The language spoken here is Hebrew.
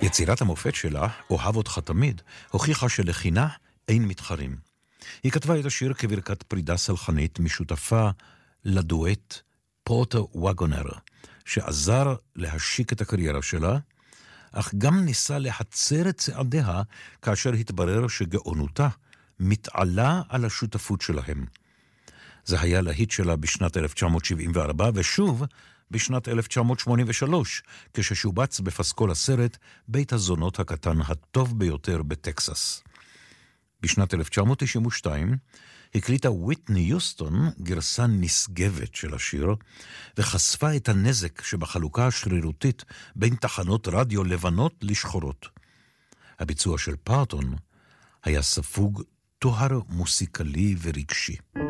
יצירת המופת שלה, אוהב אותך תמיד, הוכיחה שלחינה אין מתחרים. היא כתבה את השיר כברכת פרידה סלחנית משותפה לדואט פורטר וגונר, שעזר להשיק את הקריירה שלה, אך גם ניסה להצר את צעדיה כאשר התברר שגאונותה מתעלה על השותפות שלהם. זה היה להיט שלה בשנת 1974 ושוב בשנת 1983, כששובץ בפסקול הסרט בית הזונות הקטן הטוב ביותר בטקסס. בשנת 1992 הקליטה וויטני יוסטון גרסה נשגבת של השיר, וחשפה את הנזק שבחלוקה השרירותית בין תחנות רדיו לבנות לשחורות. הביצוע של פארטון היה ספוג תואר מוסיקלי ורגשי.